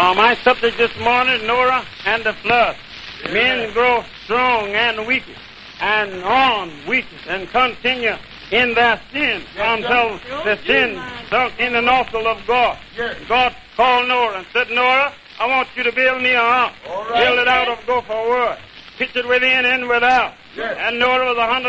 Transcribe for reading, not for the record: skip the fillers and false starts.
My subject this morning, Noah and the flood. Men grow strong and weak, and on weak, and continue in their sin until the sin sunk in the nostril of God. God called Noah and said, Noah, I want you to build me a house. Build it out of gopher wood. Pitch it within and without. And Noah was 100